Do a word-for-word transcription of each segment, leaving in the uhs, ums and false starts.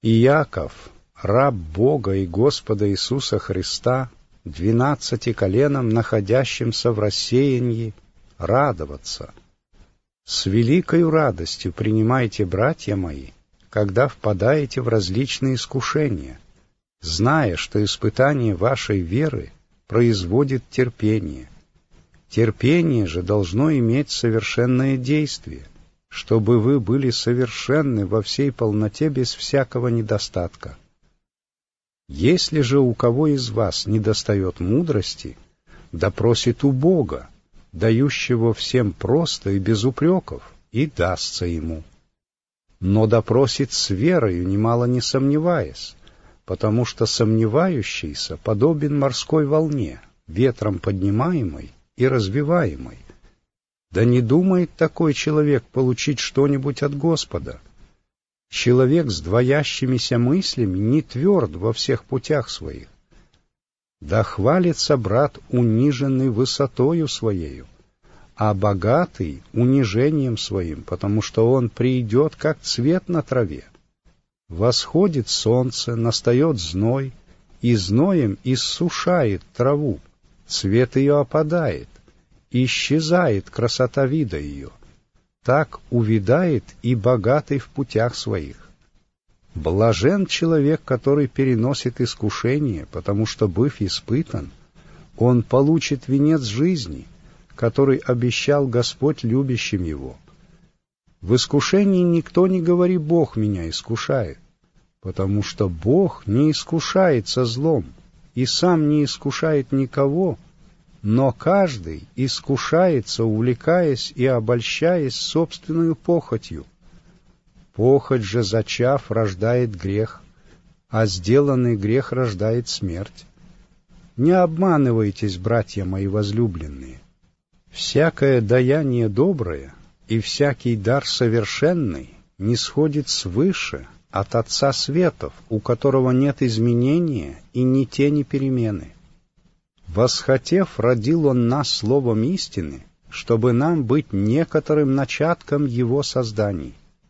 Иаков, раб Бога и Господа Иисуса Христа, двенадцати коленам, находящимся в рассеянии, радоваться. С великою радостью принимайте, братья мои, когда впадаете в различные искушения, зная, что испытание вашей веры производит терпение. Терпение же должно иметь совершенное действие, чтобы вы были совершенны во всей полноте без всякого недостатка. Если же у кого из вас недостает мудрости, да просит у Бога, дающего всем просто и без упреков, и дастся ему. Но да просит с верою, немало не сомневаясь, потому что сомневающийся подобен морской волне, ветром поднимаемой и развиваемой. Да не думает такой человек получить что-нибудь от Господа. Человек с двоящимися мыслями не тверд во всех путях своих. Да хвалится брат униженный высотою своею, а богатый унижением своим, потому что он придет, как цвет на траве. Восходит солнце, настает зной, и зноем иссушает траву, цвет ее опадает, исчезает красота вида ее. Так увядает и богатый в путях своих. Блажен человек, который переносит искушение, потому что, быв испытан, он получит венец жизни, который обещал Господь любящим его. В искушении никто не говори: «Бог меня искушает», потому что Бог не искушается злом и сам не искушает никого, но каждый искушается, увлекаясь и обольщаясь собственную похотью. Похоть же, зачав, рождает грех, а сделанный грех рождает смерть. Не обманывайтесь, братья мои возлюбленные. Всякое даяние доброе и всякий дар совершенный нисходит свыше, от Отца Светов, у которого нет изменения и ни тени перемены. Восхотев, родил Он нас словом истины, чтобы нам быть некоторым начатком Его созданий.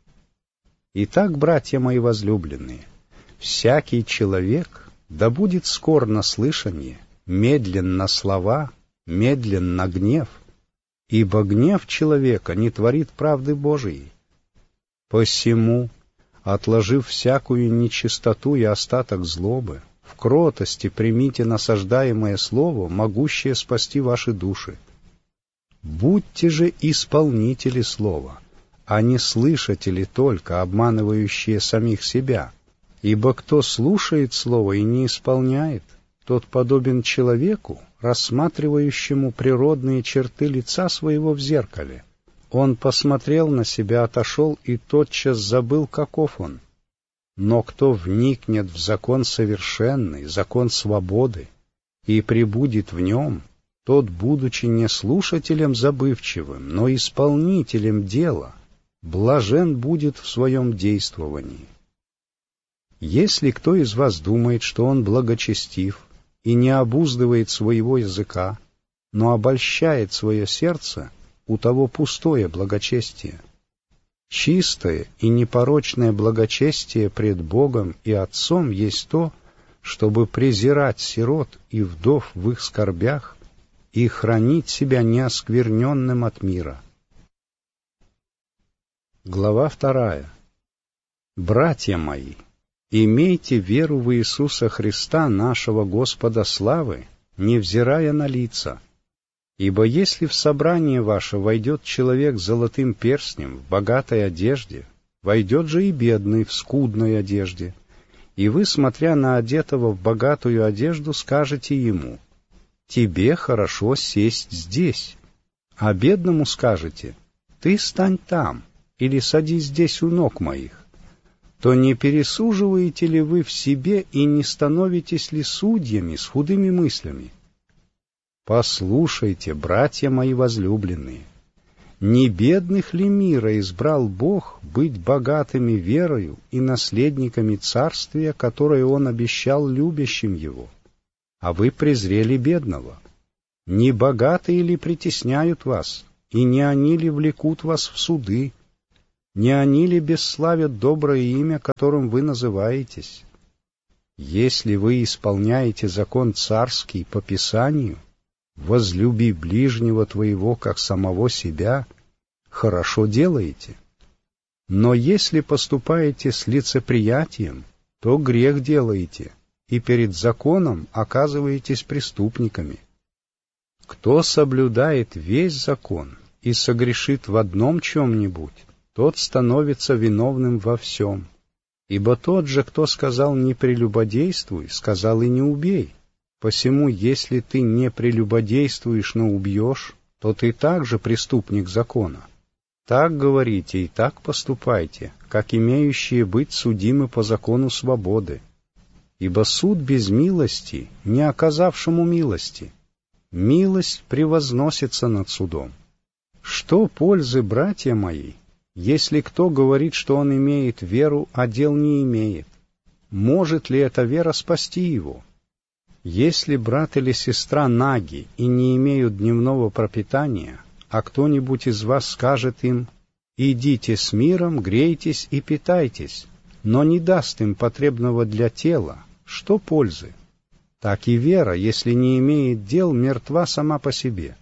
Итак, братья мои возлюбленные, всякий человек да будет скор на слышание, медлен на слова, медлен на гнев, ибо гнев человека не творит правды Божией. Посему, отложив всякую нечистоту и остаток злобы, в кротости примите насаждаемое слово, могущее спасти ваши души. Будьте же исполнители слова, а не слышатели только, обманывающие самих себя. Ибо кто слушает слово и не исполняет, тот подобен человеку, рассматривающему природные черты лица своего в зеркале. Он посмотрел на себя, отошел и тотчас забыл, каков он. Но кто вникнет в закон совершенный, закон свободы, и пребудет в нем, тот, будучи не слушателем забывчивым, но исполнителем дела, блажен будет в своем действовании. Если кто из вас думает, что он благочестив и не обуздывает своего языка, но обольщает свое сердце, у того пустое благочестие. Чистое и непорочное благочестие пред Богом и Отцом есть то, чтобы презирать сирот и вдов в их скорбях и хранить себя неоскверненным от мира. Глава вторая. Братья мои, имейте веру в Иисуса Христа, нашего Господа славы, невзирая на лица. Ибо если в собрание ваше войдет человек с золотым перстнем в богатой одежде, войдет же и бедный в скудной одежде, и вы, смотря на одетого в богатую одежду, скажете ему: «Тебе хорошо сесть здесь», а бедному скажете: «Ты стань там, или садись здесь у ног моих», то не пересуживаете ли вы в себе и не становитесь ли судьями с худыми мыслями? Послушайте, братья мои возлюбленные, не бедных ли мира избрал Бог быть богатыми верою и наследниками царствия, которое Он обещал любящим Его? А вы презрели бедного. Не богатые ли притесняют вас, и не они ли влекут вас в суды? Не они ли бесславят доброе имя, которым вы называетесь? Если вы исполняете закон царский по Писанию, возлюби ближнего твоего, как самого себя, хорошо делаете. Но если поступаете с лицеприятием, то грех делаете, и перед законом оказываетесь преступниками. Кто соблюдает весь закон и согрешит в одном чем-нибудь, тот становится виновным во всем. Ибо тот же, кто сказал «не прелюбодействуй», сказал и «не убей». Посему, если ты не прелюбодействуешь, но убьешь, то ты также преступник закона. Так говорите и так поступайте, как имеющие быть судимы по закону свободы. Ибо суд без милости, не оказавшему милости, милость превозносится над судом. Что пользы, братья мои, если кто говорит, что он имеет веру, а дел не имеет? Может ли эта вера спасти его? Если брат или сестра наги и не имеют дневного пропитания, а кто-нибудь из вас скажет им: «Идите с миром, грейтесь и питайтесь», но не даст им потребного для тела, что пользы? Так и вера, если не имеет дел, мертва сама по себе.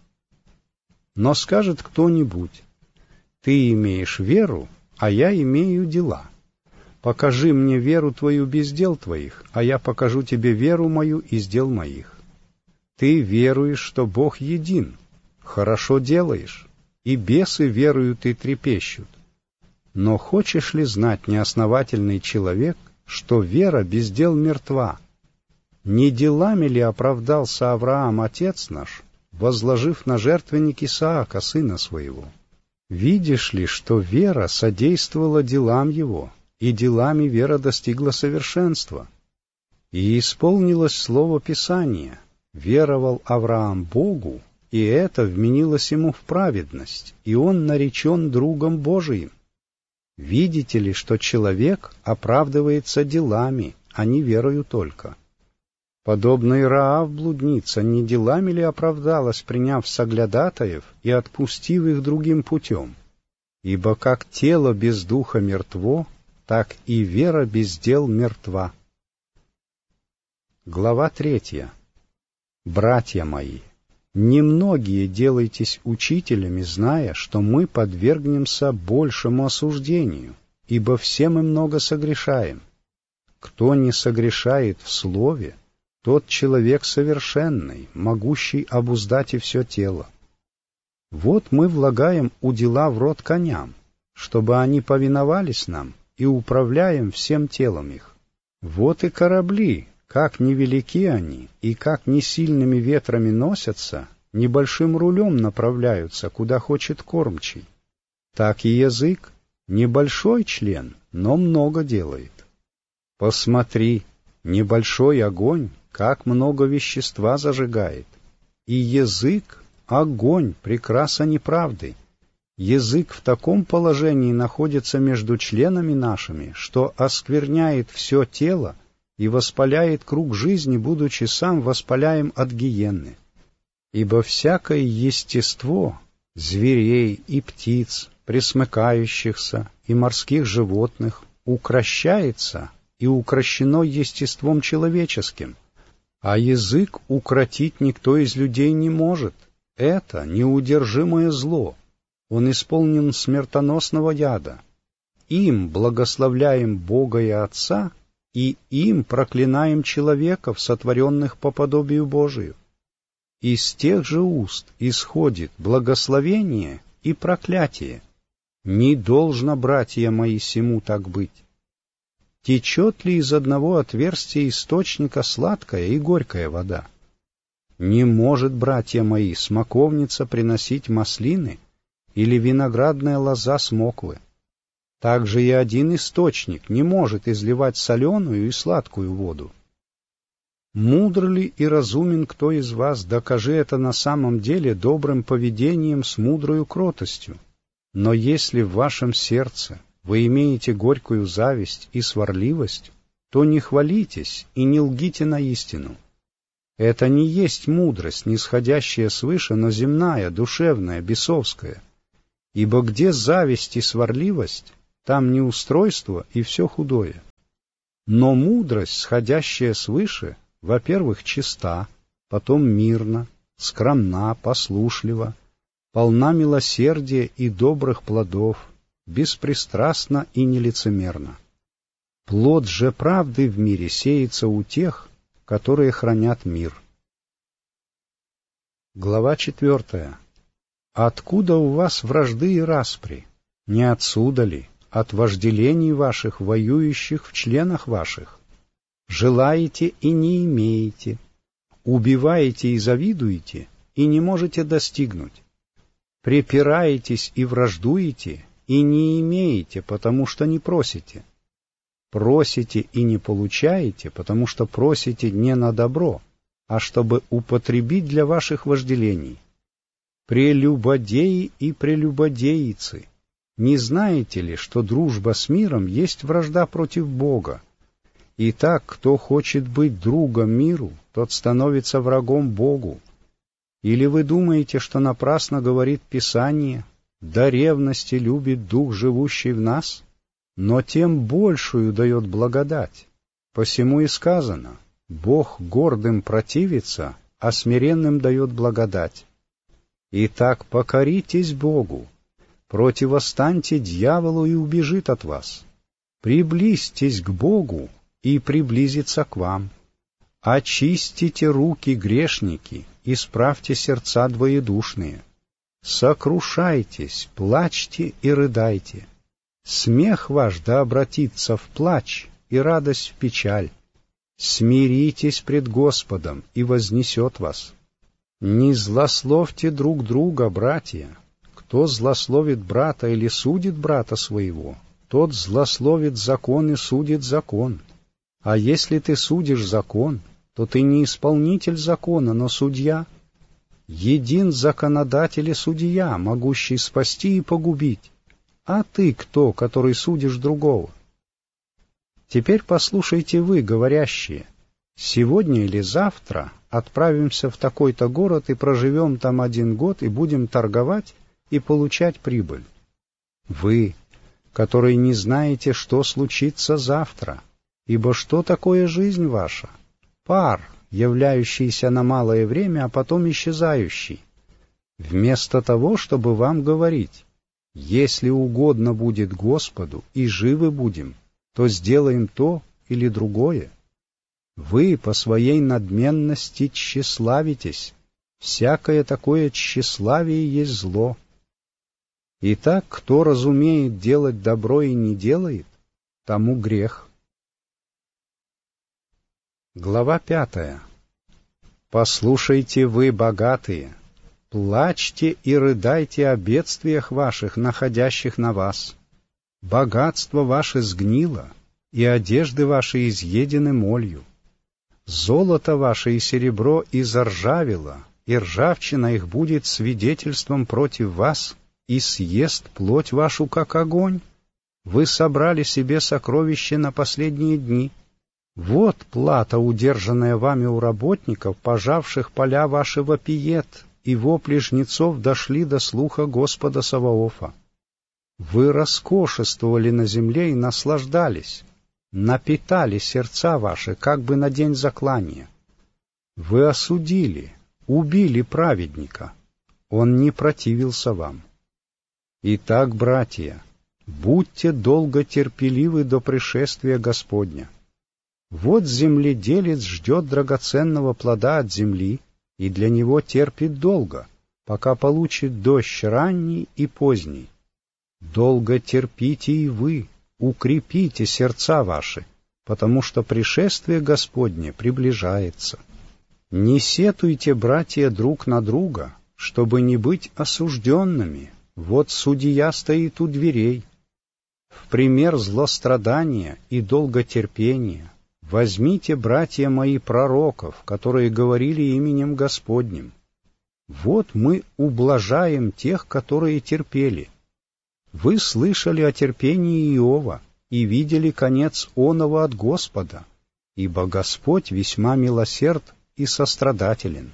Но скажет кто-нибудь: «Ты имеешь веру, а я имею дела. Покажи мне веру твою без дел твоих, а я покажу тебе веру мою из дел моих». Ты веруешь, что Бог един, хорошо делаешь, и бесы веруют и трепещут. Но хочешь ли знать, неосновательный человек, что вера без дел мертва? Не делами ли оправдался Авраам, отец наш, возложив на жертвенник Исаака, сына своего? Видишь ли, что вера содействовала делам его, и делами вера достигла совершенства? И исполнилось слово Писания: веровал Авраам Богу, и это вменилось ему в праведность, и он наречен другом Божиим. Видите ли, что человек оправдывается делами, а не верою только? Подобно и Раав блудница, не делами ли оправдалась, приняв соглядатаев и отпустив их другим путем? Ибо как тело без духа мертво, так и вера без дел мертва. Глава третья. Братья мои, немногие делайтесь учителями, зная, что мы подвергнемся большему осуждению, ибо все мы много согрешаем. Кто не согрешает в слове, тот человек совершенный, могущий обуздать и все тело. Вот мы влагаем удила в рот коням, чтобы они повиновались нам, и управляем всем телом их. Вот и корабли, как невелики они, и как не сильными ветрами носятся, небольшим рулем направляются, куда хочет кормчий. Так и язык, небольшой член, но много делает. Посмотри, небольшой огонь, как много вещества зажигает. И язык — огонь, прекраса неправды. Язык в таком положении находится между членами нашими, что оскверняет все тело и воспаляет круг жизни, будучи сам воспаляем от гиенны. Ибо всякое естество зверей и птиц, пресмыкающихся, и морских животных укрощается и укрощено естеством человеческим, а язык укротить никто из людей не может. Это неудержимое зло. Он исполнен смертоносного яда. Им благословляем Бога и Отца, и им проклинаем человеков, сотворенных по подобию Божию. Из тех же уст исходит благословение и проклятие. Не должно, братья мои, сему так быть. Течет ли из одного отверстия источника сладкая и горькая вода? Не может, братья мои, смоковница приносить маслины, или виноградная лоза смоквы. Также и один источник не может изливать соленую и сладкую воду. Мудр ли и разумен кто из вас, докажи это на самом деле добрым поведением с мудрою кротостью. Но если в вашем сердце вы имеете горькую зависть и сварливость, то не хвалитесь и не лгите на истину. Это не есть мудрость, нисходящая свыше, но земная, душевная, бесовская. Ибо где зависть и сварливость, там неустройство и все худое. Но мудрость, сходящая свыше, во-первых, чиста, потом мирна, скромна, послушлива, полна милосердия и добрых плодов, беспристрастна и нелицемерна. Плод же правды в мире сеется у тех, которые хранят мир. Глава четвертая. Откуда у вас вражды и распри? Не отсюда ли, от вожделений ваших, воюющих в членах ваших? Желаете и не имеете, убиваете и завидуете, и не можете достигнуть. Препираетесь и враждуете, и не имеете, потому что не просите. Просите и не получаете, потому что просите не на добро, а чтобы употребить для ваших вожделений. Прелюбодеи и прелюбодеицы, не знаете ли, что дружба с миром есть вражда против Бога? Итак, кто хочет быть другом миру, тот становится врагом Богу. Или вы думаете, что напрасно говорит Писание: «До ревности любит Дух, живущий в нас», но тем большую дает благодать. Посему и сказано: «Бог гордым противится, а смиренным дает благодать». Итак, покоритесь Богу, противостаньте дьяволу, и убежит от вас. Приблизьтесь к Богу, и приблизится к вам. Очистите руки, грешники, исправьте сердца двоедушные. Сокрушайтесь, плачьте и рыдайте. Смех ваш да обратится в плач, и радость в печаль. Смиритесь пред Господом, и вознесет вас. Не злословьте друг друга, братья. Кто злословит брата или судит брата своего, тот злословит закон и судит закон. А если ты судишь закон, то ты не исполнитель закона, но судья. Един законодатель и судья, могущий спасти и погубить. А ты кто, который судишь другого? Теперь послушайте вы, говорящие: сегодня или завтра отправимся в такой-то город и проживем там один год и будем торговать и получать прибыль. Вы, которые не знаете, что случится завтра, ибо что такое жизнь ваша? Пар, являющийся на малое время, а потом исчезающий. Вместо того, чтобы вам говорить: если угодно будет Господу и живы будем, то сделаем то или другое. Вы по своей надменности тщеславитесь, всякое такое тщеславие есть зло. Итак, кто разумеет делать добро и не делает, тому грех. Глава пятая. Послушайте вы, богатые, плачьте и рыдайте о бедствиях ваших, находящих на вас. Богатство ваше сгнило, и одежды ваши изъедены молью. Золото ваше и серебро изржавело, и ржавчина их будет свидетельством против вас, и съест плоть вашу, как огонь. Вы собрали себе сокровища на последние дни. Вот плата, удержанная вами у работников, пожавших поля ваши, вопиет, и вопли жнецов дошли до слуха Господа Саваофа. Вы роскошествовали на земле и наслаждались, напитали сердца ваши, как бы на день заклания. Вы осудили, убили праведника, он не противился вам. Итак, братья, будьте долго терпеливы до пришествия Господня. Вот земледелец ждет драгоценного плода от земли, и для него терпит долго, пока получит дождь ранний и поздний. Долго терпите и вы, укрепите сердца ваши, потому что пришествие Господне приближается. Не сетуйте, братья, друг на друга, чтобы не быть осужденными. Вот судья стоит у дверей. В пример злострадания и долготерпения возьмите, братья мои, пророков, которые говорили именем Господним. Вот мы ублажаем тех, которые терпели. Вы слышали о терпении Иова и видели конец оного от Господа, ибо Господь весьма милосерд и сострадателен.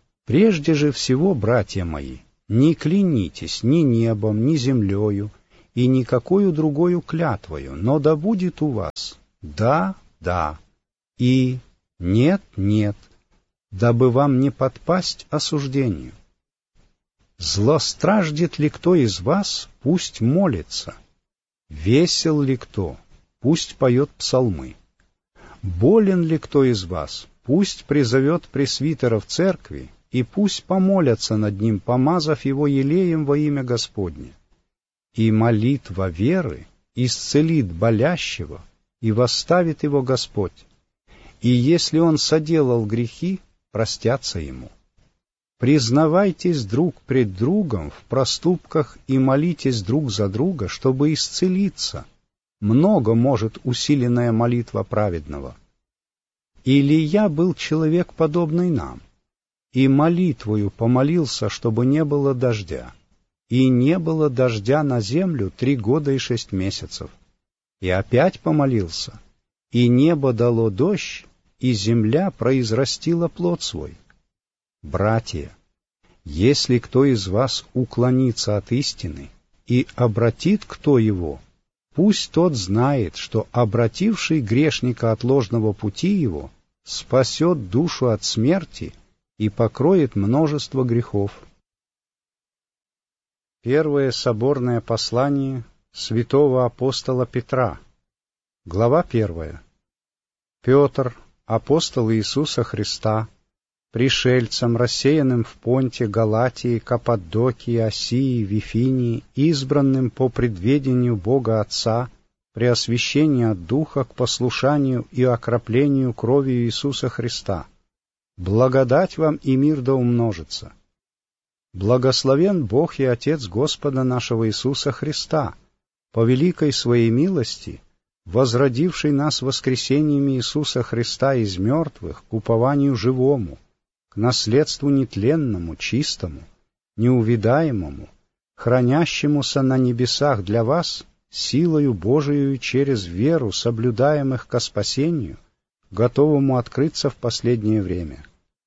Прежде же всего, братья мои, не клянитесь ни небом, ни землею, и никакою другою клятвою, но да будет у вас «да, да» и «нет, нет», дабы вам не подпасть осуждению. Злостраждет ли кто из вас, пусть молится. Весел ли кто, пусть поет псалмы. Болен ли кто из вас, пусть призовет пресвитера в церкви, и пусть помолятся над ним, помазав его елеем во имя Господне. И молитва веры исцелит болящего, и восставит его Господь. И если он соделал грехи, простятся ему. Признавайтесь друг пред другом в проступках и молитесь друг за друга, чтобы исцелиться. Много может усиленная молитва праведного. Илия был человек, подобный нам, и молитвою помолился, чтобы не было дождя. И не было дождя на землю три года и шесть месяцев. И опять помолился, и небо дало дождь, и земля произрастила плод свой. Братья, если кто из вас уклонится от истины и обратит кто его, пусть тот знает, что обративший грешника от ложного пути его спасет душу от смерти и покроет множество грехов. Первое соборное послание святого апостола Петра, глава первая. Петр, апостол Иисуса Христа, пришельцам, рассеянным в Понте, Галатии, Каппадокии, Асии, Вифинии, избранным по предведению Бога Отца, при освящении от Духа к послушанию и окроплению кровью Иисуса Христа. Благодать вам и мир да умножится. Благословен Бог и Отец Господа нашего Иисуса Христа, по великой Своей милости, возродивший нас воскресением Иисуса Христа из мертвых к упованию живому, к наследству нетленному, чистому, неувидаемому, хранящемуся на небесах для вас, силою Божией через веру соблюдаемых ко спасению, готовому открыться в последнее время.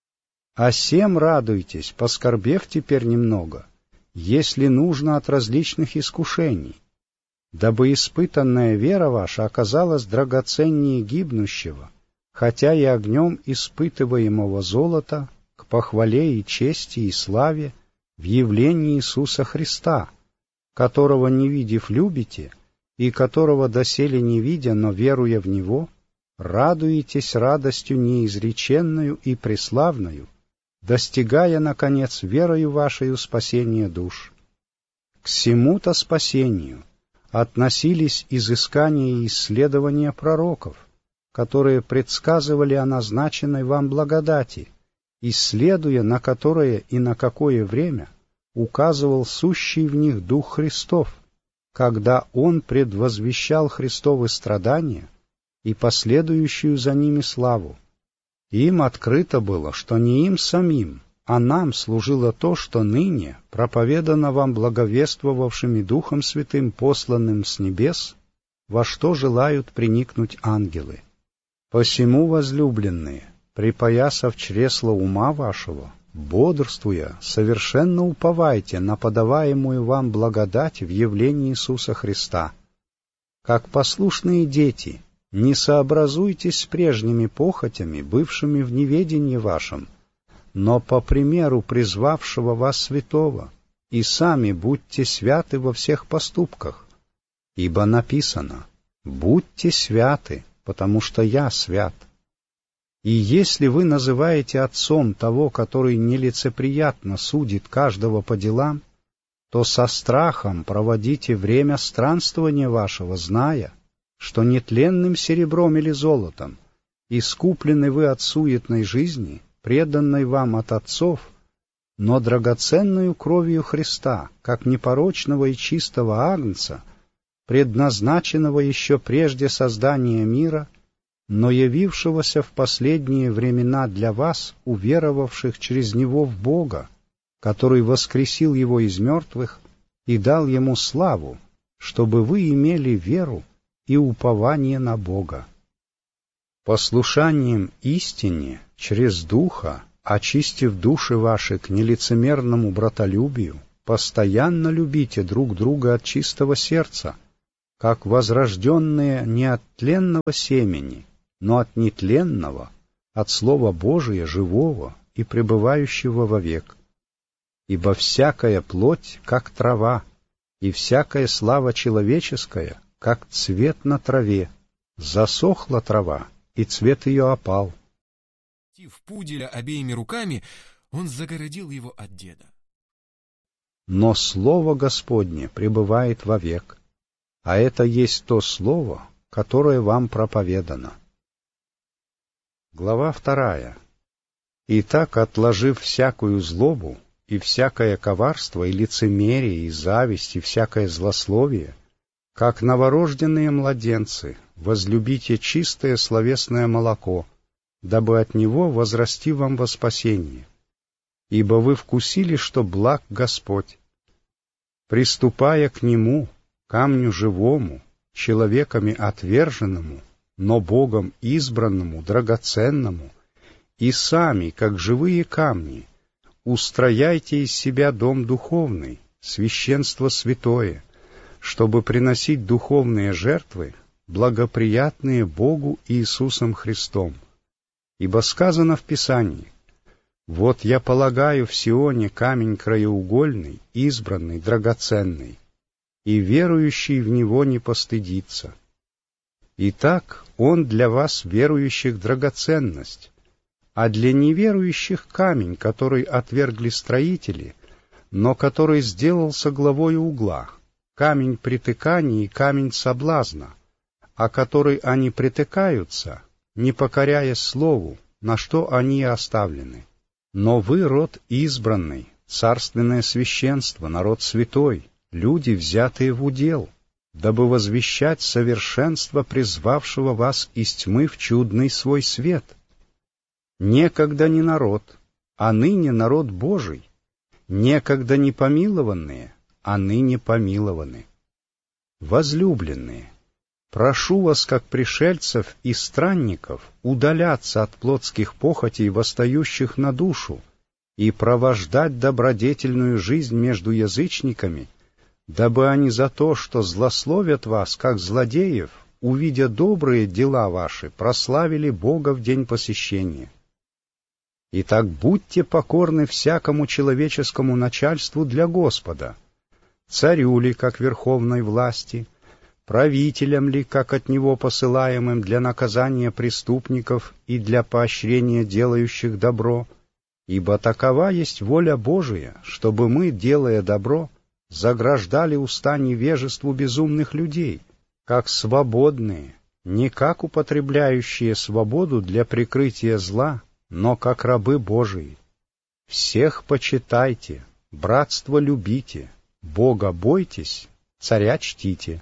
А сем радуйтесь, поскорбев теперь немного, если нужно от различных искушений, дабы испытанная вера ваша оказалась драгоценнее гибнущего, хотя и огнем испытываемого золота, к похвале и чести и славе в явлении Иисуса Христа, которого не видев любите, и которого доселе не видя, но веруя в Него, радуетесь радостью неизреченную и преславную, достигая, наконец, верою вашею спасения душ. К сему-то спасению относились изыскания и исследования пророков, которые предсказывали о назначенной вам благодати, исследуя, на которое и на какое время указывал сущий в них Дух Христов, когда Он предвозвещал Христовы страдания и последующую за ними славу. Им открыто было, что не им самим, а нам служило то, что ныне проповедано вам благовествовавшими Духом Святым, посланным с небес, во что желают приникнуть ангелы. Посему, возлюбленные, припоясав чресло ума вашего, бодрствуя, совершенно уповайте на подаваемую вам благодать в явлении Иисуса Христа. Как послушные дети, не сообразуйтесь с прежними похотями, бывшими в неведении вашем, но по примеру призвавшего вас святого, и сами будьте святы во всех поступках, ибо написано: «Будьте святы, потому что я свят». И если вы называете отцом того, который нелицеприятно судит каждого по делам, то со страхом проводите время странствования вашего, зная, что нетленным серебром или золотом искуплены вы от суетной жизни, преданной вам от отцов, но драгоценную кровью Христа, как непорочного и чистого агнца, предназначенного еще прежде создания мира, но явившегося в последние времена для вас, уверовавших через Него в Бога, который воскресил Его из мертвых и дал Ему славу, чтобы вы имели веру и упование на Бога. Послушанием истине через Духа, очистив души ваши к нелицемерному братолюбию, постоянно любите друг друга от чистого сердца, как возрожденные не от тленного семени, но от нетленного, от Слова Божия, живого и пребывающего вовек. Ибо всякая плоть, как трава, и всякая слава человеческая, как цвет на траве. Засохла трава, и цвет ее опал. В пуделя обеими руками, он загородил его от деда. Но Слово Господне пребывает вовек, а это есть то Слово, которое вам проповедано. Глава вторая. Итак, отложив всякую злобу, и всякое коварство, и лицемерие, и зависть, и всякое злословие, как новорожденные младенцы, возлюбите чистое словесное молоко, дабы от него возрасти вам во спасение. Ибо вы вкусили, что благ Господь. Приступая к Нему, камню живому, человеками отверженному, но Богом избранному, драгоценному, и сами, как живые камни, устрояйте из себя дом духовный, священство святое, чтобы приносить духовные жертвы, благоприятные Богу Иисусом Христом. Ибо сказано в Писании: «Вот я полагаю в Сионе камень краеугольный, избранный, драгоценный, и верующий в него не постыдится». Итак, он для вас, верующих, драгоценность, а для неверующих камень, который отвергли строители, но который сделался главою угла, камень притыкания и камень соблазна, о который они притыкаются, не покоряясь слову, на что они оставлены. Но вы род избранный, царственное священство, народ святой, люди, взятые в удел, дабы возвещать совершенство призвавшего вас из тьмы в чудный свой свет. Некогда не народ, а ныне народ Божий, некогда не помилованные, а ныне помилованы. Возлюбленные, прошу вас, как пришельцев и странников, удаляться от плотских похотей, восстающих на душу, и провождать добродетельную жизнь между язычниками, дабы они за то, что злословят вас, как злодеев, увидя добрые дела ваши, прославили Бога в день посещения. Итак, будьте покорны всякому человеческому начальству для Господа, царю ли, как верховной власти, правителям ли, как от него посылаемым для наказания преступников и для поощрения делающих добро, ибо такова есть воля Божия, чтобы мы, делая добро, заграждали уста невежеству безумных людей, как свободные, не как употребляющие свободу для прикрытия зла, но как рабы Божии. Всех почитайте, братство любите, Бога бойтесь, царя чтите.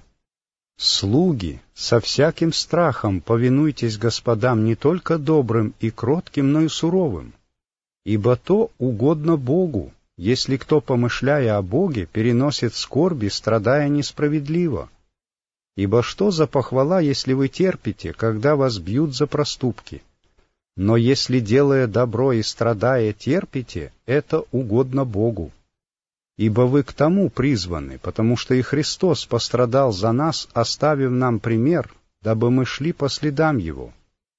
Слуги, со всяким страхом повинуйтесь господам не только добрым и кротким, но и суровым, ибо то угодно Богу, если кто, помышляя о Боге, переносит скорби, страдая несправедливо. Ибо что за похвала, если вы терпите, когда вас бьют за проступки? Но если, делая добро и страдая, терпите, это угодно Богу. Ибо вы к тому призваны, потому что и Христос пострадал за нас, оставив нам пример, дабы мы шли по следам Его.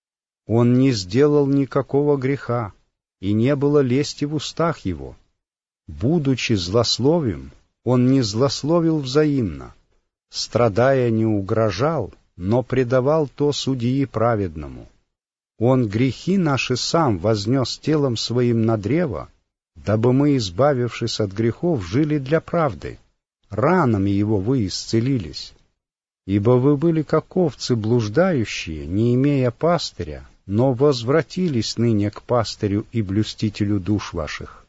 Он не сделал никакого греха, и не было лести в устах Его. Будучи злословим, Он не злословил взаимно, страдая не угрожал, но предавал то судьи праведному. Он грехи наши сам вознес телом своим на древо, дабы мы, избавившись от грехов, жили для правды. Ранами Его вы исцелились. Ибо вы были как овцы блуждающие, не имея пастыря, но возвратились ныне к пастырю и блюстителю душ ваших.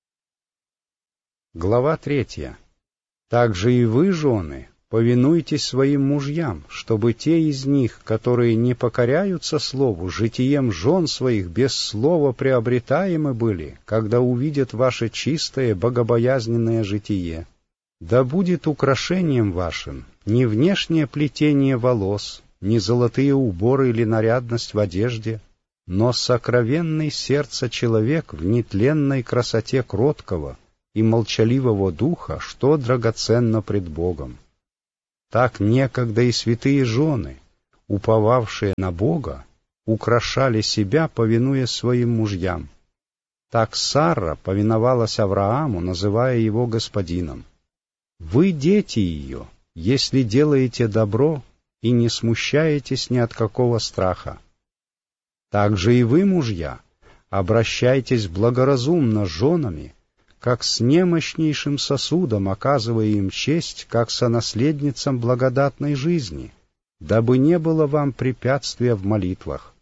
Глава третья. Также и вы, жены, повинуйтесь своим мужьям, чтобы те из них, которые не покоряются слову, житием жен своих без слова приобретаемы были, когда увидят ваше чистое, богобоязненное житие. Да будет украшением вашим не внешнее плетение волос, не золотые уборы или нарядность в одежде, но сокровенный сердца человек в нетленной красоте кроткого, и молчаливого духа, что драгоценно пред Богом. Так некогда и святые жены, уповавшие на Бога, украшали себя, повинуясь своим мужьям. Так Сара повиновалась Аврааму, называя его господином. Вы дети ее, если делаете добро и не смущаетесь ни от какого страха. Так же и вы, мужья, обращайтесь благоразумно с женами, как с немощнейшим сосудом, оказывая им честь, как сонаследницам благодатной жизни, дабы не было вам препятствия в молитвах.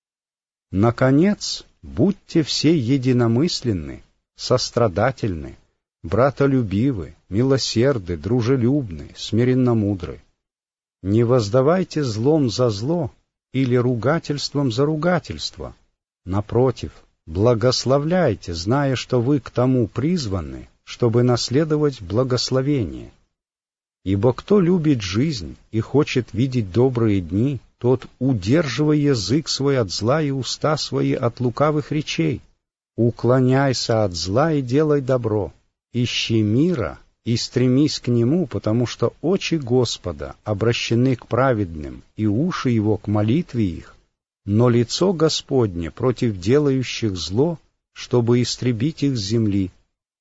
Наконец, будьте все единомысленны, сострадательны, братолюбивы, милосерды, дружелюбны, смиренномудры. Не воздавайте злом за зло или ругательством за ругательство. Напротив, благословляйте, зная, что вы к тому призваны, чтобы наследовать благословение. Ибо кто любит жизнь и хочет видеть добрые дни, тот удерживай язык свой от зла и уста свои от лукавых речей. Уклоняйся от зла и делай добро. Ищи мира и стремись к нему, потому что очи Господа обращены к праведным, и уши его к молитве их, но лицо Господне против делающих зло, чтобы истребить их с земли.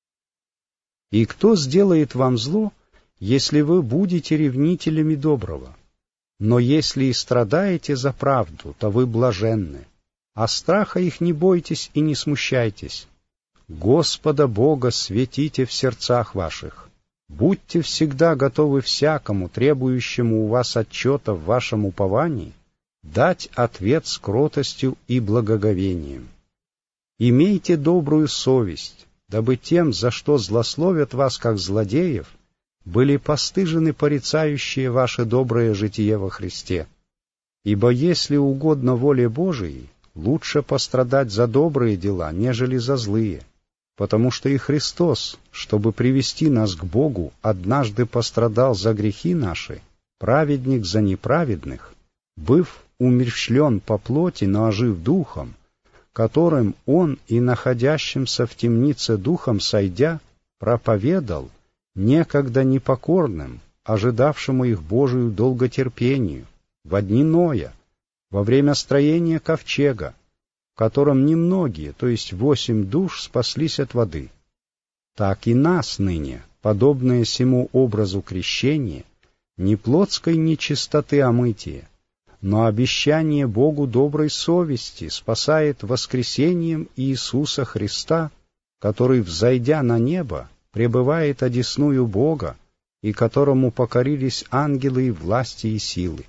И кто сделает вам зло, если вы будете ревнителями доброго? Но если и страдаете за правду, то вы блаженны. А страха их не бойтесь и не смущайтесь. Господа Бога светите в сердцах ваших. Будьте всегда готовы всякому, требующему у вас отчета в вашем уповании, дать ответ с кротостью и благоговением. Имейте добрую совесть, дабы тем, за что злословят вас как злодеев, были постыжены порицающие ваше доброе житие во Христе. Ибо если угодно воле Божией, лучше пострадать за добрые дела, нежели за злые, потому что и Христос, чтобы привести нас к Богу, однажды пострадал за грехи наши, праведник за неправедных, быв умерщвлен по плоти, но ожив духом, которым Он и находящимся в темнице духом сойдя, проповедал некогда непокорным, ожидавшему их Божию долготерпению, во дни Ноя, во время строения ковчега, в котором немногие, то есть восемь душ, спаслись от воды. Так и нас ныне, подобное сему образу крещения, не плотской нечистоты омытия, но обещание Богу доброй совести спасает воскресением Иисуса Христа, который, взойдя на небо, пребывает одесную Бога, и которому покорились ангелы и власти и силы.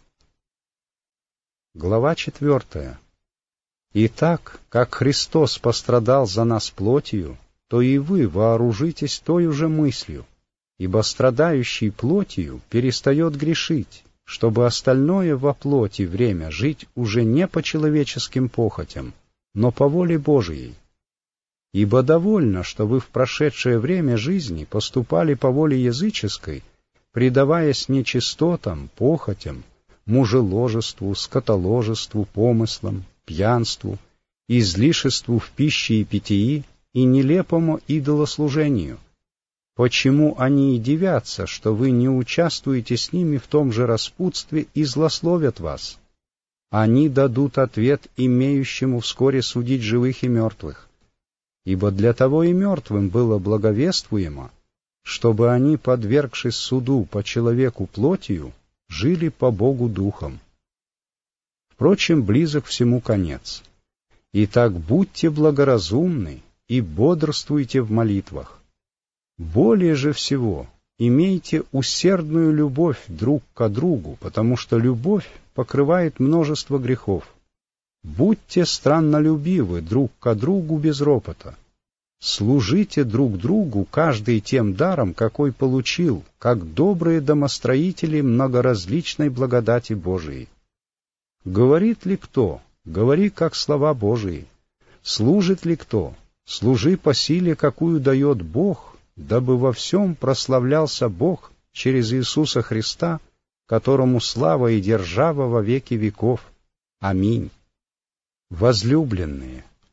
Глава четвертая. Итак, как Христос пострадал за нас плотью, то и вы вооружитесь той же мыслью, ибо страдающий плотью перестает грешить, чтобы остальное во плоти время жить уже не по человеческим похотям, но по воле Божией. Ибо довольно, что вы в прошедшее время жизни поступали по воле языческой, предаваясь нечистотам, похотям, мужеложеству, скотоложеству, помыслам, пьянству, излишеству в пище и питьи и нелепому идолослужению. Почему они и дивятся, что вы не участвуете с ними в том же распутстве и злословят вас? Они дадут ответ имеющему вскоре судить живых и мертвых. Ибо для того и мертвым было благовествуемо, чтобы они, подвергшись суду по человеку плотью, жили по Богу духом. Впрочем, близок всему конец. Итак, будьте благоразумны и бодрствуйте в молитвах. Более же всего имейте усердную любовь друг к другу, потому что любовь покрывает множество грехов. Будьте страннолюбивы друг к другу без ропота. Служите друг другу каждый тем даром, какой получил, как добрые домостроители многоразличной благодати Божией. Говорит ли кто? Говори, как слова Божии. Служит ли кто? Служи по силе, какую дает Бог, дабы во всем прославлялся Бог через Иисуса Христа, которому слава и держава во веки веков. Аминь. Возлюбленные,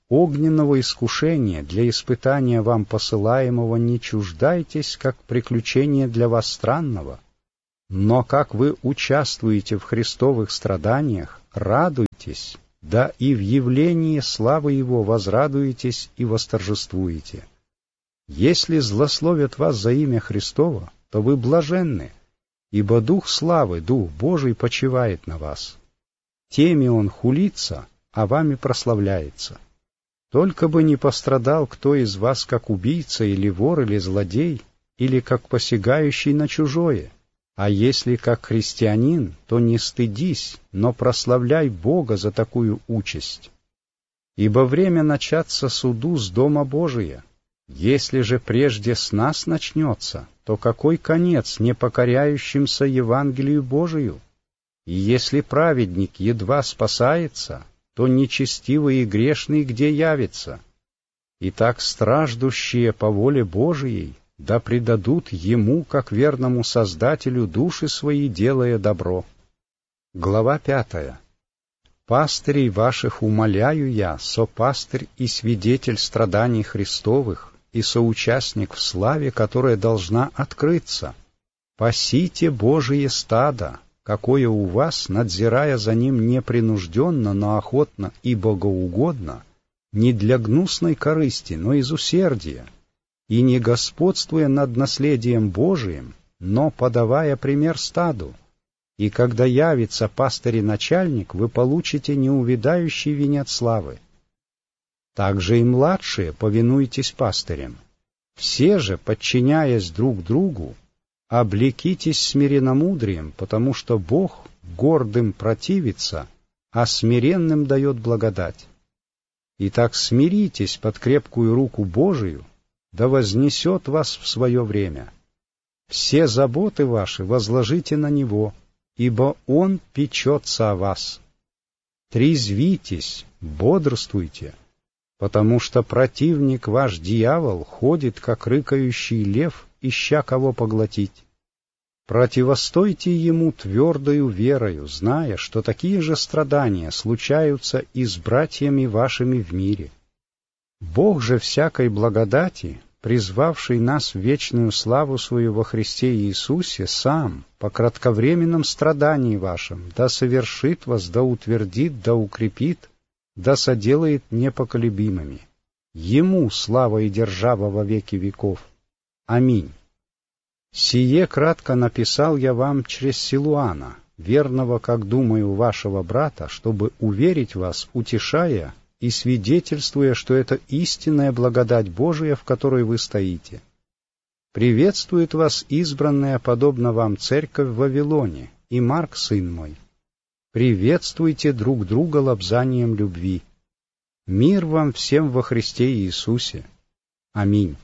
огненного искушения, для испытания вам посылаемого, не чуждайтесь, как приключения для вас странного. Но как вы участвуете в Христовых страданиях, радуйтесь, да и в явлении славы Его возрадуетесь и восторжествуете. Если злословят вас за имя Христово, то вы блаженны, ибо Дух славы, Дух Божий почивает на вас. Теми Он хулится, а вами прославляется. Только бы не пострадал кто из вас как убийца или вор или злодей, или как посягающий на чужое. А если как христианин, то не стыдись, но прославляй Бога за такую участь. Ибо время начаться суду с Дома Божия. Если же прежде с нас начнется, то какой конец непокоряющимся Евангелию Божию? И если праведник едва спасается, то нечестивый и грешный где явится? Итак, страждущие по воле Божией да предадут Ему, как верному Создателю, души свои, делая добро. Глава пятая. Пастырей ваших умоляю я, сопастырь и свидетель страданий Христовых, и соучастник в славе, которая должна открыться. Пасите Божие стадо, какое у вас, надзирая за ним непринужденно, но охотно и богоугодно, не для гнусной корысти, но из усердия, и не господствуя над наследием Божиим, но подавая пример стаду. И когда явится пастырь и начальник, вы получите неувядающий венец славы. Также и младшие повинуйтесь пастырям. Все же, подчиняясь друг другу, облекитесь смиренномудрием, потому что Бог гордым противится, а смиренным дает благодать. Итак, смиритесь под крепкую руку Божию, да вознесет вас в свое время. Все заботы ваши возложите на Него, ибо Он печется о вас. Трезвитесь, бодрствуйте, потому что противник ваш дьявол ходит, как рыкающий лев, ища кого поглотить. Противостойте ему твердою верою, зная, что такие же страдания случаются и с братьями вашими в мире. Бог же всякой благодати, призвавший нас в вечную славу свою во Христе Иисусе, сам, по кратковременном страдании вашем, да совершит вас, да утвердит, да укрепит, да соделает непоколебимыми. Ему слава и держава во веки веков. Аминь. Сие кратко написал я вам через Силуана, верного, как думаю, вашего брата, чтобы уверить вас, утешая и свидетельствуя, что это истинная благодать Божия, в которой вы стоите. Приветствует вас избранная, подобно вам, церковь в Вавилоне, и Марк, сын мой. Приветствуйте друг друга лобзанием любви. Мир вам всем во Христе Иисусе. Аминь.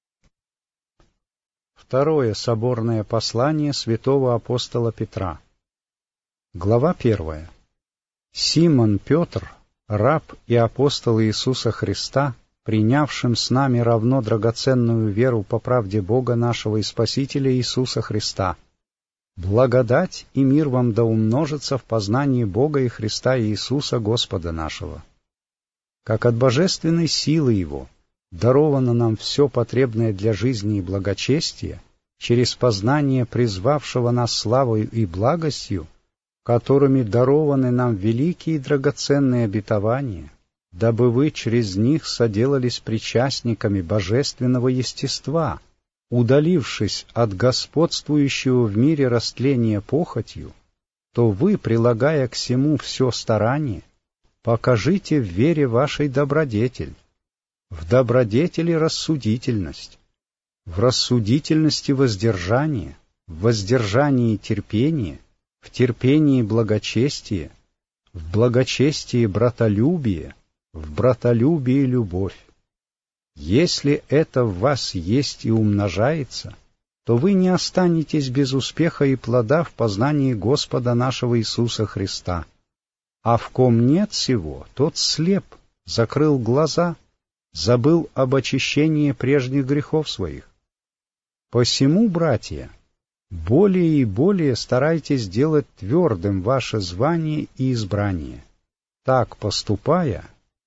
Второе соборное послание святого апостола Петра. Глава первая. Симон Петр, раб и апостол Иисуса Христа, принявшим с нами равно драгоценную веру по правде Бога нашего и Спасителя Иисуса Христа. Благодать и мир вам да умножится в познании Бога и Христа Иисуса Господа нашего. Как от божественной силы Его даровано нам все потребное для жизни и благочестия через познание призвавшего нас славою и благостью, которыми дарованы нам великие и драгоценные обетования, дабы вы через них соделались причастниками божественного естества, удалившись от господствующего в мире растления похотью, то вы, прилагая к сему все старание, покажите в вере вашей добродетель, в добродетели рассудительность, в рассудительности воздержание, в воздержании терпение, в терпении благочестие, в благочестии братолюбие, в братолюбии любовь. Если это в вас есть и умножается, то вы не останетесь без успеха и плода в познании Господа нашего Иисуса Христа. А в ком нет сего, тот слеп, закрыл глаза, забыл об очищении прежних грехов своих. Посему, братья, более и более старайтесь делать твердым ваше звание и избрание. Так поступая,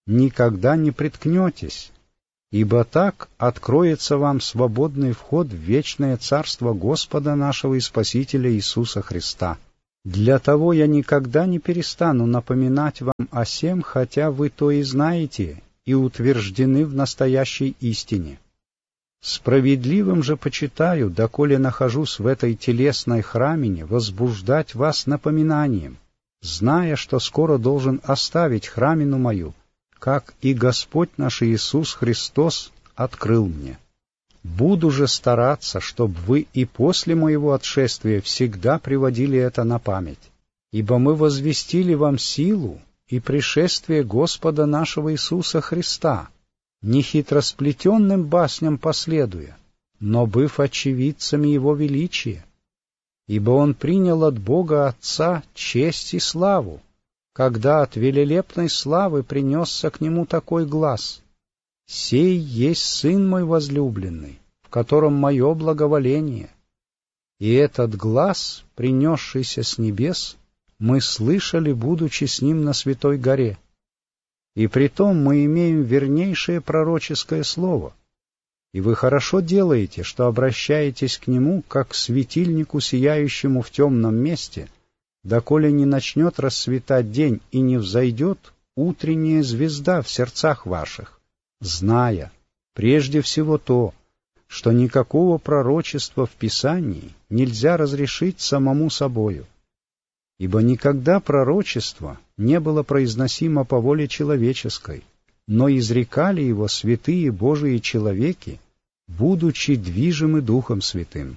никогда не приткнетесь, ибо так откроется вам свободный вход в вечное царство Господа нашего и Спасителя Иисуса Христа. Для того я никогда не перестану напоминать вам о сем, хотя вы то и знаете, и утверждены в настоящей истине. Справедливым же почитаю, доколе нахожусь в этой телесной храмине, возбуждать вас напоминанием, зная, что скоро должен оставить храмину мою, как и Господь наш Иисус Христос открыл мне. Буду же стараться, чтобы вы и после моего отшествия всегда приводили это на память, ибо мы возвестили вам силу и пришествие Господа нашего Иисуса Христа, не хитросплетенным басням последуя, но быв очевидцами Его величия, ибо Он принял от Бога Отца честь и славу, когда от велелепной славы принесся к Нему такой глас: «Сей есть Сын мой возлюбленный, в котором мое благоволение». И этот глас, принесшийся с небес, мы слышали, будучи с Ним на Святой горе. И притом мы имеем вернейшее пророческое слово. И вы хорошо делаете, что обращаетесь к Нему, как к светильнику, сияющему в темном месте, доколе не начнет рассветать день и не взойдет утренняя звезда в сердцах ваших, зная прежде всего то, что никакого пророчества в Писании нельзя разрешить самому собою, ибо никогда пророчество не было произносимо по воле человеческой, но изрекали его святые Божии человеки, будучи движимы Духом Святым.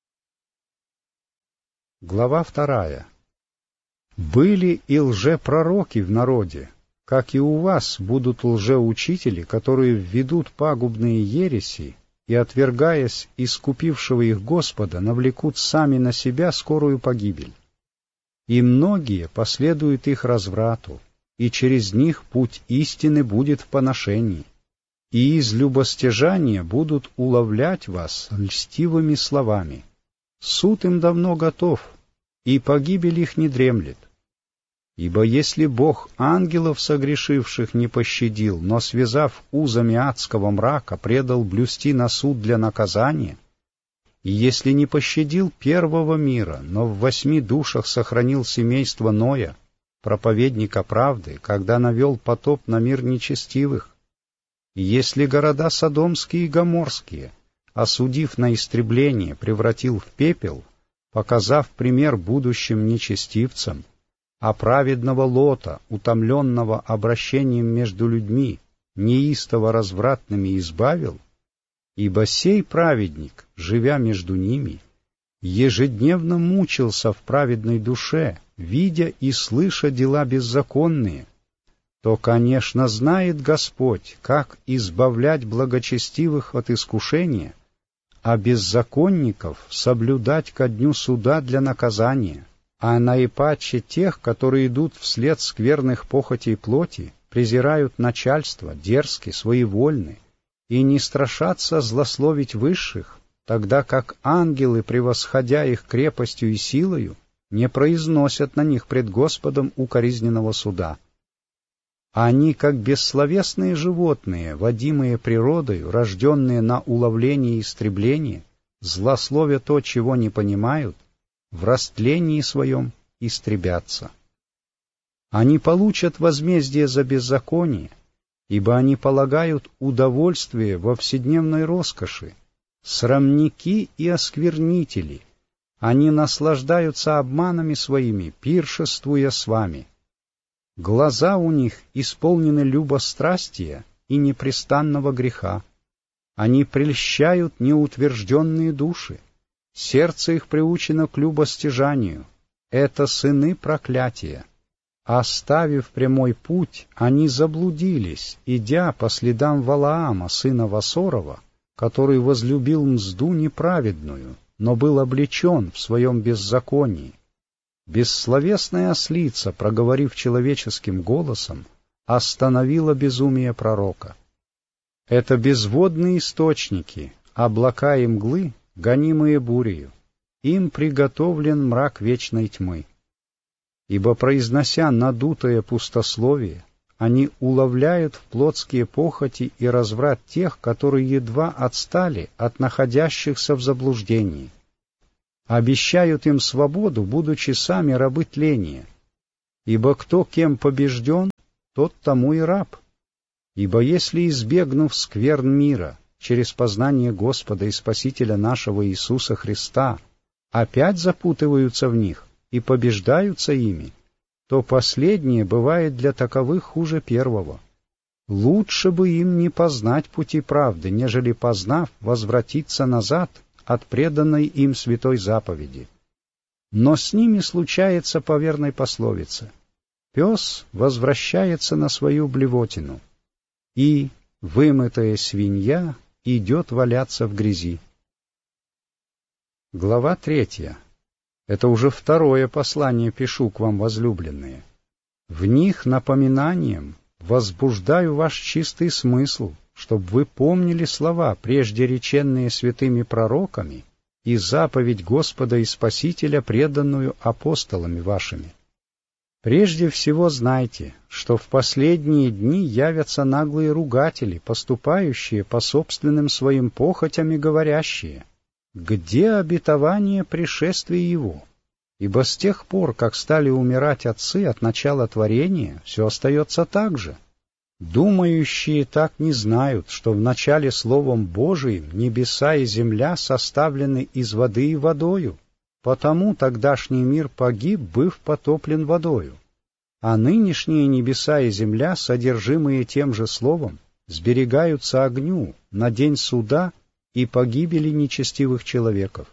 Глава вторая. Были и лжепророки в народе, как и у вас будут лжеучители, которые введут пагубные ереси и, отвергаясь искупившего их Господа, навлекут сами на себя скорую погибель. И многие последуют их разврату, и через них путь истины будет в поношении, и из любостяжания будут уловлять вас льстивыми словами. Суд им давно готов, и погибель их не дремлет. Ибо если Бог ангелов согрешивших не пощадил, но, связав узами адского мрака, предал блюсти на суд для наказания, и если не пощадил первого мира, но в восьми душах сохранил семейство Ноя, проповедника правды, когда навел потоп на мир нечестивых, и если города Содомские и Гоморские, осудив на истребление, превратил в пепел, показав пример будущим нечестивцам, а праведного Лота, утомленного обращением между людьми, неистово развратными избавил, ибо сей праведник, живя между ними, ежедневно мучился в праведной душе, видя и слыша дела беззаконные, то, конечно, знает Господь, как избавлять благочестивых от искушения, а беззаконников соблюдать ко дню суда для наказания, а наипаче тех, которые идут вслед скверных похотей плоти, презирают начальство, дерзки, своевольны, и не страшатся злословить высших, тогда как ангелы, превосходя их крепостью и силою, не произносят на них пред Господом укоризненного суда. Они, как бессловесные животные, водимые природою, рожденные на уловление и истребление, злословя то, чего не понимают, в растлении своем истребятся. Они получат возмездие за беззаконие, ибо они полагают удовольствие во вседневной роскоши, срамники и осквернители, они наслаждаются обманами своими, пиршествуя с вами. Глаза у них исполнены любострастия и непрестанного греха. Они прельщают неутвержденные души. Сердце их приучено к любостяжанию. Это сыны проклятия. Оставив прямой путь, они заблудились, идя по следам Валаама, сына Васорова, который возлюбил мзду неправедную, но был облечен в своем беззаконии. Бессловесная ослица, проговорив человеческим голосом, остановила безумие пророка. Это безводные источники, облака и мглы, гонимые бурею. Им приготовлен мрак вечной тьмы. Ибо, произнося надутое пустословие, они уловляют в плотские похоти и разврат тех, которые едва отстали от находящихся в заблуждении. Обещают им свободу, будучи сами рабы тления. Ибо кто кем побежден, тот тому и раб. Ибо если, избегнув скверн мира, через познание Господа и Спасителя нашего Иисуса Христа, опять запутываются в них и побеждаются ими, то последнее бывает для таковых хуже первого. Лучше бы им не познать пути правды, нежели, познав, возвратиться назад от преданной им святой заповеди. Но с ними случается по верной пословице: пес возвращается на свою блевотину, и вымытая свинья идет валяться в грязи. Глава третья. Это уже второе послание пишу к вам, возлюбленные. В них напоминанием возбуждаю ваш чистый смысл, чтобы вы помнили слова, прежде реченные святыми пророками, и заповедь Господа и Спасителя, преданную апостолами вашими. Прежде всего знайте, что в последние дни явятся наглые ругатели, поступающие по собственным своим похотям и говорящие: где обетование пришествия Его? Ибо с тех пор, как стали умирать отцы от начала творения, все остается так же. Думающие так не знают, что в начале Словом Божиим небеса и земля составлены из воды и водою, потому тогдашний мир погиб, быв потоплен водою. А нынешние небеса и земля, содержимые тем же Словом, сберегаются огню на день суда и погибели нечестивых человеков.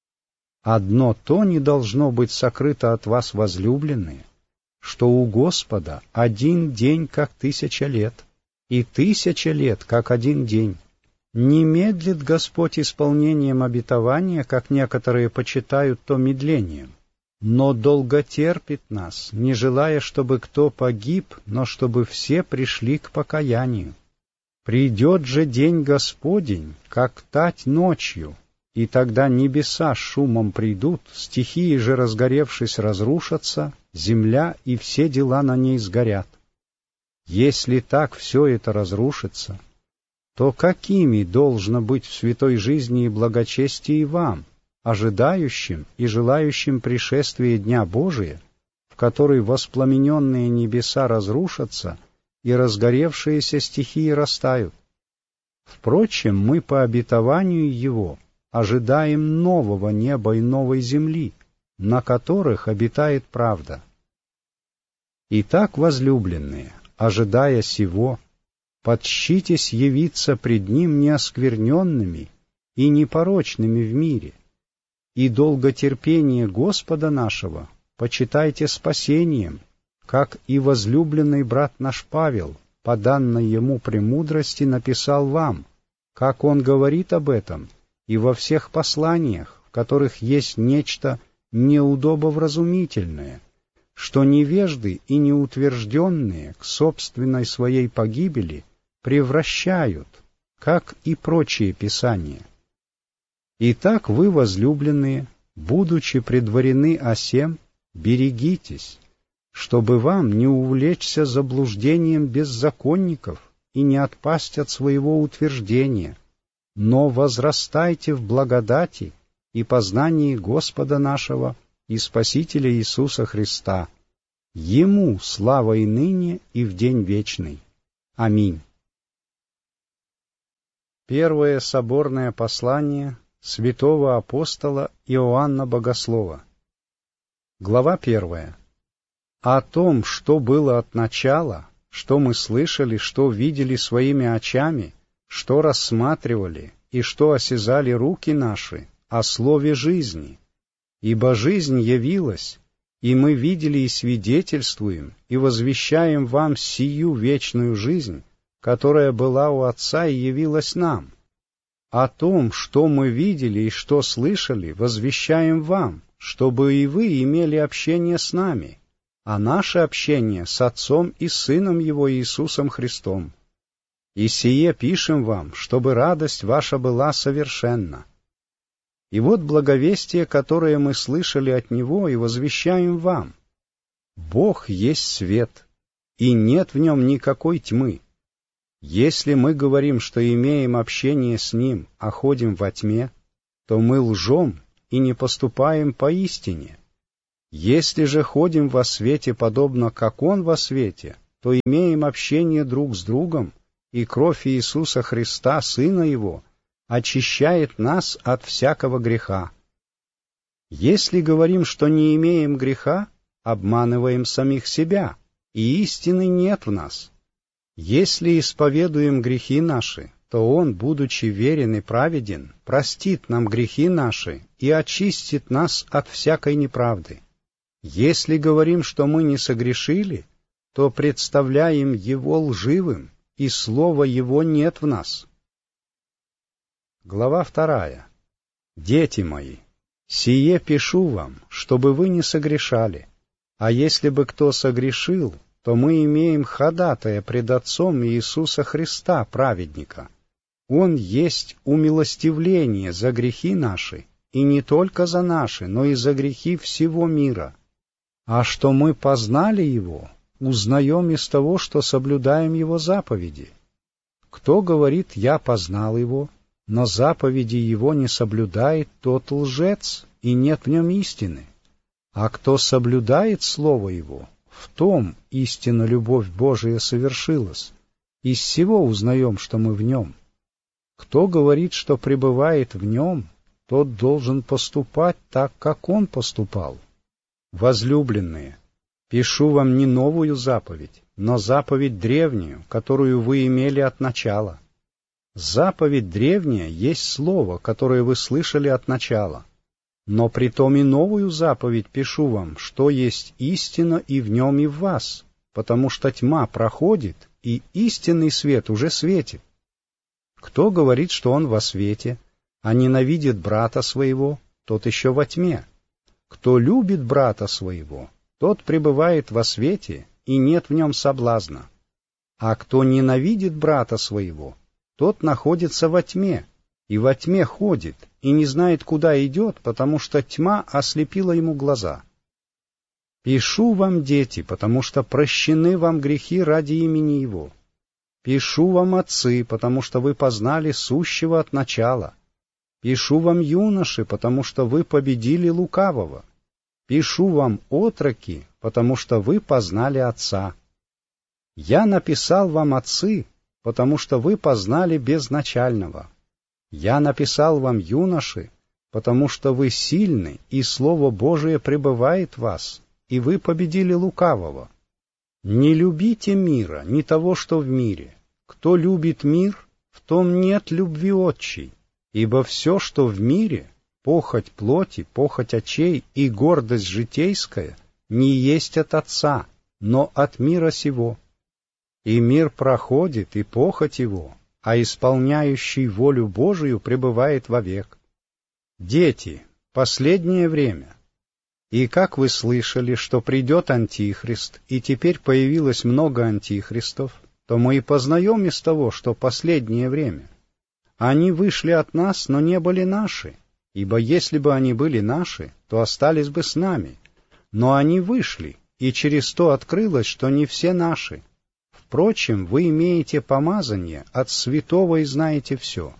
Одно то не должно быть сокрыто от вас, возлюбленные, что у Господа один день, как тысяча лет, и тысяча лет, как один день. Не медлит Господь исполнением обетования, как некоторые почитают то медлением, но долготерпит нас, не желая, чтобы кто погиб, но чтобы все пришли к покаянию. Придет же день Господень, как тать ночью, и тогда небеса шумом придут, стихии же, разгоревшись, разрушатся, земля и все дела на ней сгорят. Если так все это разрушится, то какими должно быть в святой жизни и благочестии вам, ожидающим и желающим пришествия Дня Божия, в который воспламененные небеса разрушатся и разгоревшиеся стихии растают? Впрочем, мы по обетованию Его ожидаем нового неба и новой земли, на которых обитает правда. Итак, возлюбленные, ожидая сего, подщитесь явиться пред Ним неоскверненными и непорочными в мире, и долготерпение Господа нашего почитайте спасением, как и возлюбленный брат наш Павел, по данной ему премудрости, написал вам, как он говорит об этом, и во всех посланиях, в которых есть нечто неудобовразумительное, что невежды и неутвержденные к собственной своей погибели превращают, как и прочие писания. Итак, вы, возлюбленные, будучи предварены о сем, берегитесь, чтобы вам не увлечься заблуждением беззаконников и не отпасть от своего утверждения, но возрастайте в благодати и познании Господа нашего и Спасителя Иисуса Христа. Ему слава и ныне, и в день вечный. Аминь. Первое соборное послание святого апостола Иоанна Богослова. Глава первая. О том, что было от начала, что мы слышали, что видели своими очами, что рассматривали и что осязали руки наши, о слове жизни. Ибо жизнь явилась, и мы видели и свидетельствуем, и возвещаем вам сию вечную жизнь, которая была у Отца и явилась нам. О том, что мы видели и что слышали, возвещаем вам, чтобы и вы имели общение с нами, а наше общение с Отцом и Сыном Его Иисусом Христом. И сие пишем вам, чтобы радость ваша была совершенна. И вот благовестие, которое мы слышали от Него и возвещаем вам. Бог есть свет, и нет в нем никакой тьмы. Если мы говорим, что имеем общение с Ним, а ходим во тьме, то мы лжем и не поступаем поистине. Если же ходим во свете, подобно как Он во свете, то имеем общение друг с другом, и кровь Иисуса Христа, Сына Его, очищает нас от всякого греха. Если говорим, что не имеем греха, обманываем самих себя, и истины нет в нас. Если исповедуем грехи наши, то Он, будучи верен и праведен, простит нам грехи наши и очистит нас от всякой неправды. Если говорим, что мы не согрешили, то представляем Его лживым, и слова Его нет в нас. Глава вторая. Дети мои, сие пишу вам, чтобы вы не согрешали. А если бы кто согрешил, то мы имеем ходатая пред Отцом Иисуса Христа, праведника. Он есть умилостивление за грехи наши, и не только за наши, но и за грехи всего мира. А что мы познали Его, узнаем из того, что соблюдаем Его заповеди. Кто говорит «я познал Его», но заповеди Его не соблюдает, тот лжец, и нет в нем истины. А кто соблюдает Слово Его, в том истинно любовь Божия совершилась. Из всего узнаем, что мы в Нем. Кто говорит, что пребывает в Нем, тот должен поступать так, как Он поступал. Возлюбленные, пишу вам не новую заповедь, но заповедь древнюю, которую вы имели от начала. Заповедь древняя есть слово, которое вы слышали от начала. Но притом и новую заповедь пишу вам, что есть истина и в нем и в вас, потому что тьма проходит, и истинный свет уже светит. Кто говорит, что он во свете, а ненавидит брата своего, тот еще во тьме. Кто любит брата своего, тот пребывает во свете, и нет в нем соблазна. А кто ненавидит брата своего, тот находится во тьме, и во тьме ходит, и не знает, куда идет, потому что тьма ослепила ему глаза. Пишу вам, дети, потому что прощены вам грехи ради имени Его. Пишу вам, отцы, потому что вы познали сущего от начала. Пишу вам, юноши, потому что вы победили лукавого. Пишу вам, отроки, потому что вы познали Отца. Я написал вам, отцы, потому что вы познали безначального. Я написал вам, юноши, потому что вы сильны, и Слово Божие пребывает в вас, и вы победили лукавого. Не любите мира, ни того, что в мире. Кто любит мир, в том нет любви отчей, ибо все, что в мире, похоть плоти, похоть очей и гордость житейская, не есть от Отца, но от мира сего. И мир проходит, и похоть его, а исполняющий волю Божию пребывает вовек. Дети, последнее время. И как вы слышали, что придет Антихрист, и теперь появилось много антихристов, то мы и познаем из того, что последнее время. Они вышли от нас, но не были наши, ибо если бы они были наши, то остались бы с нами. Но они вышли, и через то открылось, что не все наши. Впрочем, вы имеете помазание от святого и знаете все.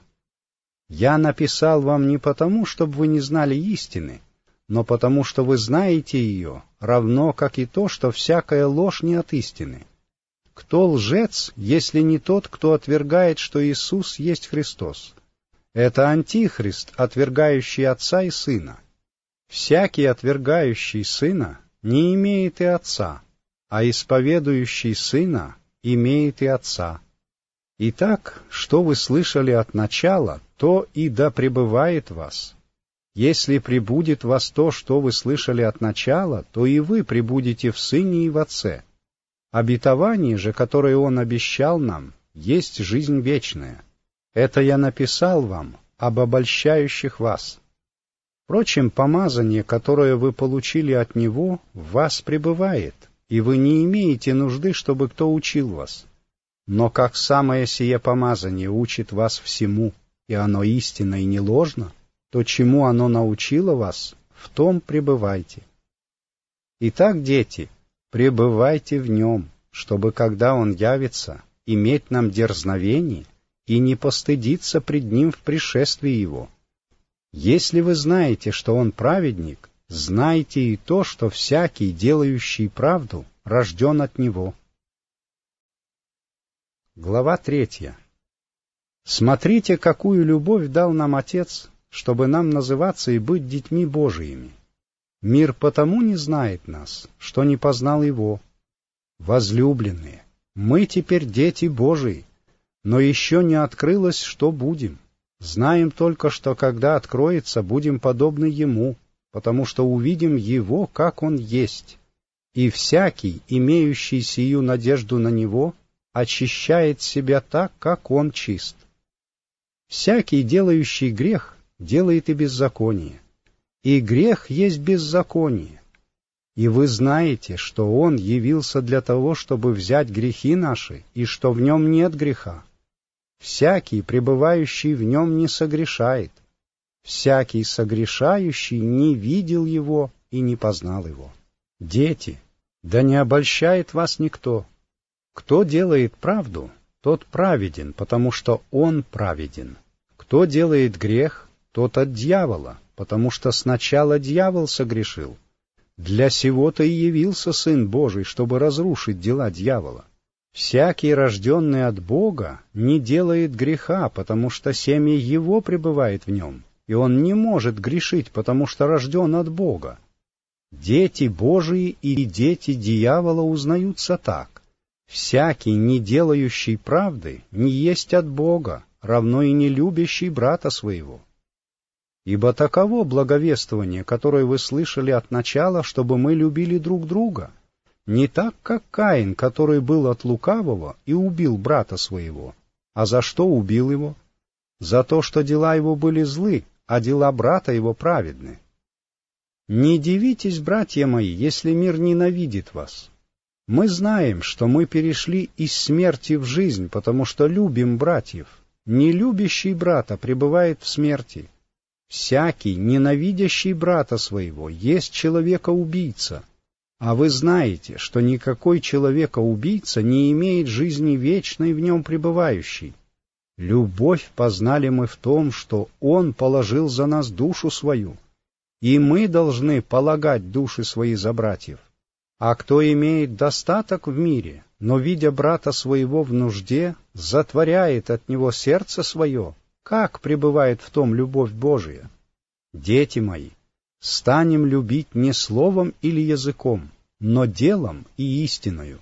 Я написал вам не потому, чтобы вы не знали истины, но потому, что вы знаете ее, равно как и то, что всякая ложь не от истины. Кто лжец, если не тот, кто отвергает, что Иисус есть Христос? Это антихрист, отвергающий Отца и Сына. Всякий, отвергающий Сына, не имеет и Отца, а исповедующий Сына имеет и Отца. Итак, что вы слышали от начала, то и да пребывает в вас. Если пребудет в вас то, что вы слышали от начала, то и вы пребудете в Сыне и в Отце. Обетование же, которое Он обещал нам, есть жизнь вечная. Это я написал вам об обольщающих вас. Впрочем, помазание, которое вы получили от Него, в вас пребывает, и вы не имеете нужды, чтобы кто учил вас. Но как самое сие помазание учит вас всему, и оно истинно и не ложно, то чему оно научило вас, в том пребывайте. Итак, дети, пребывайте в Нем, чтобы, когда Он явится, иметь нам дерзновение и не постыдиться пред Ним в пришествии Его. Если вы знаете, что Он праведник, знайте и то, что всякий, делающий правду, рожден от Него». Глава третья. «Смотрите, какую любовь дал нам Отец, чтобы нам называться и быть детьми Божиими. Мир потому не знает нас, что не познал Его. Возлюбленные, мы теперь дети Божии, но еще не открылось, что будем. Знаем только, что когда откроется, будем подобны Ему, потому что увидим Его, как Он есть. И всякий, имеющий сию надежду на Него, очищает себя так, как Он чист. Всякий, делающий грех, делает и беззаконие, и грех есть беззаконие. И вы знаете, что Он явился для того, чтобы взять грехи наши, и что в Нем нет греха. Всякий, пребывающий в Нем, не согрешает. Всякий согрешающий не видел Его и не познал Его. Дети, да не обольщает вас никто. Кто делает правду, тот праведен, потому что Он праведен. Кто делает грех, тот от дьявола, потому что сначала дьявол согрешил. Для сего-то и явился Сын Божий, чтобы разрушить дела дьявола. Всякий, рожденный от Бога, не делает греха, потому что семя Его пребывает в нем, и он не может грешить, потому что рожден от Бога. Дети Божии и дети дьявола узнаются так: всякий, не делающий правды, не есть от Бога, равно и не любящий брата своего. Ибо таково благовествование, которое вы слышали от начала, чтобы мы любили друг друга, не так, как Каин, который был от лукавого и убил брата своего. А за что убил его? За то, что дела его были злы, а дела брата его праведны. Не дивитесь, братья мои, если мир ненавидит вас. Мы знаем, что мы перешли из смерти в жизнь, потому что любим братьев. Не любящий брата пребывает в смерти. Всякий, ненавидящий брата своего, есть человека-убийца. А вы знаете, что никакой человека-убийца не имеет жизни вечной в нем пребывающей. Любовь познали мы в том, что Он положил за нас душу свою, и мы должны полагать души свои за братьев. А кто имеет достаток в мире, но, видя брата своего в нужде, затворяет от него сердце свое, как пребывает в том любовь Божия? Дети мои, станем любить не словом или языком, но делом и истиною.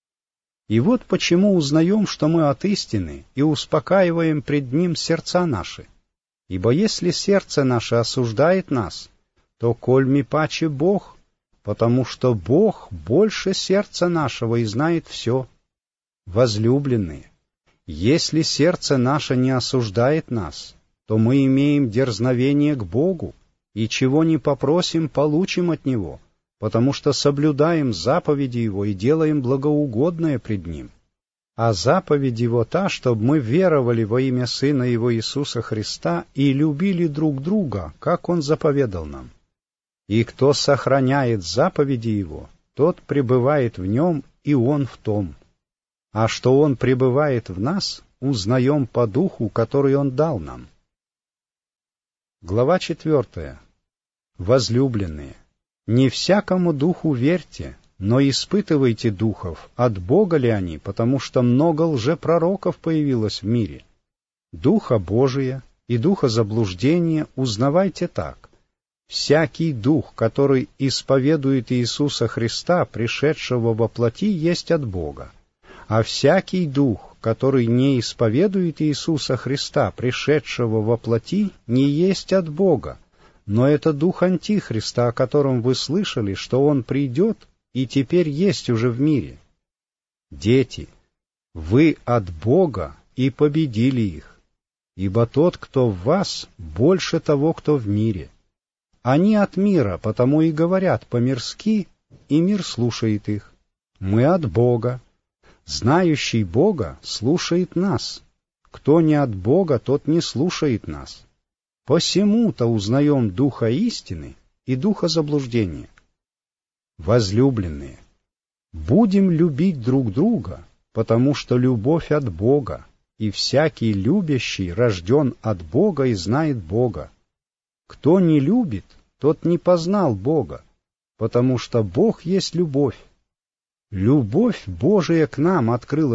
И вот почему узнаем, что мы от истины, и успокаиваем пред Ним сердца наши. Ибо если сердце наше осуждает нас, то коль ми паче Бог, потому что Бог больше сердца нашего и знает все. Возлюбленные, если сердце наше не осуждает нас, то мы имеем дерзновение к Богу, и чего не попросим, получим от Него, потому что соблюдаем заповеди Его и делаем благоугодное пред Ним. А заповедь Его та, чтобы мы веровали во имя Сына Его Иисуса Христа и любили друг друга, как Он заповедал нам. И кто сохраняет заповеди Его, тот пребывает в Нем, и Он в том. А что Он пребывает в нас, узнаем по Духу, который Он дал нам. Глава четвертая. Возлюбленные, не всякому духу верьте, но испытывайте духов, от Бога ли они, потому что много лжепророков появилось в мире. Духа Божия и духа заблуждения узнавайте так: всякий дух, который исповедует Иисуса Христа, пришедшего во плоти, есть от Бога. А всякий дух, который не исповедует Иисуса Христа, пришедшего во плоти, не есть от Бога, но это дух Антихриста, о котором вы слышали, что он придет и теперь есть уже в мире. Дети, вы от Бога и победили их, ибо тот, кто в вас, больше того, кто в мире. Они от мира, потому и говорят по-мирски, и мир слушает их. Мы от Бога. Знающий Бога слушает нас. Кто не от Бога, тот не слушает нас. Посему-то узнаем духа истины и духа заблуждения. Возлюбленные, Будем любить друг друга, потому что любовь от Бога, и всякий любящий рожден от Бога и знает Бога. Кто не любит, тот не познал Бога, потому что Бог есть любовь. Любовь Божия к нам открыла